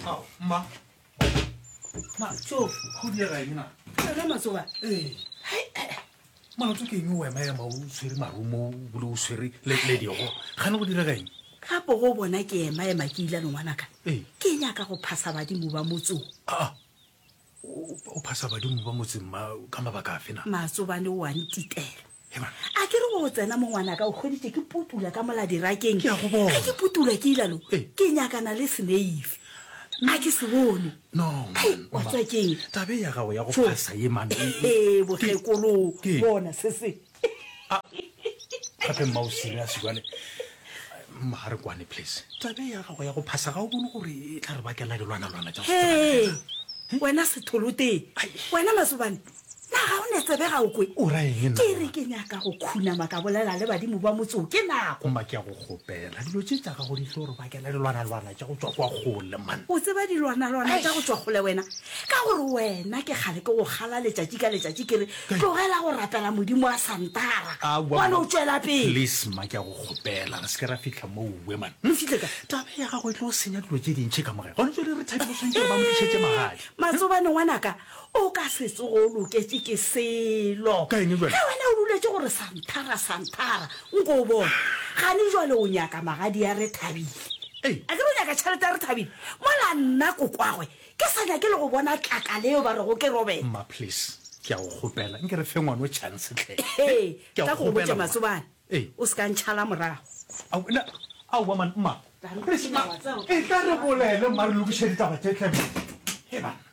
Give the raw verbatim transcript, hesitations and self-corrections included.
Oh, ma. Ma, so, who did I know? I don't know so well. Hey. Ma, to give you a man who said my room, blue sherry, lady. How would you again? Kapo go bona ke ema ema ke ile no ngwanaka. Eh. Ke nya ka go phasa badimo ba motso. Ah. O phasa badimo ba motso ma ka mabaka a fena. Matsobane o a ntitela. Hema. A ke re go tsena mo ngwanaka o kgoditse ke putula ka mola dirakeng. Ke a go bona. Ke putula ke ile lo. Eh. Ke nya kana le snave. A ke se bone. No, man. O tswa keng? Tabe ya gago ya go phasa ye man. Eh, bo gekolo. Bona se se. Ah. Gape ma o serious gwane. Mahare kwane please. Tabe ya gago ya go phasa ga o bone gore e tla re bakela dilwana lwana tsa go. Hey. Wena se tholote. Wena Masobane. Na ga o ne tsebe ga o kwe. O ra eng ke re ke nyaka go khuna maka bolela le badimo ba motso ke nako ma ke a go gopela dilo tse tsa ga go di hloro ba ke la dilwana lwana tsa go tswa kwa gole man o tseba dilwana lwana tsa go tswa gole wena ka gore wena ke gale ke go gala letšatši ka letšatši ke re tlogela go rapela modimo wa Santara wana o tswela pele please ma ke a go gopela re se ke ra fitla mo we man mfitle ka tabe ya ga go tlo senya dilo tse dintšhe ka moge gone tswele re thabile swantse ba mo tshetse magadi Matsobane ngwanaka o ka se tsogolo ke ke selo ka eng jwale ka wena o duletse gore Santara Santara nko o bona ga ni jwale o nyaka magadi ya re thabile eh a ke re nyaka tšhelete ya re thabile mola nna ko kwagwe ke sa nyake le go bona tlaka leo ba re go ke Robert ma please ke a go gopela nke re fe ngwana o chance tle eh ka go botsa Matsobane eh o ska ntšhala morago au na au wa man ma please ma e tla re bolele mare lo ke tshedita ba tsetlhe he ba